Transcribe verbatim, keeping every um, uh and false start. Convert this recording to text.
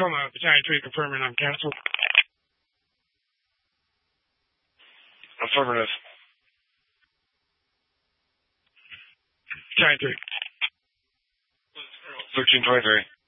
Tacoma, Battalion three confirming I'm canceled. Affirmative. Battalion three. thirteen twenty-three.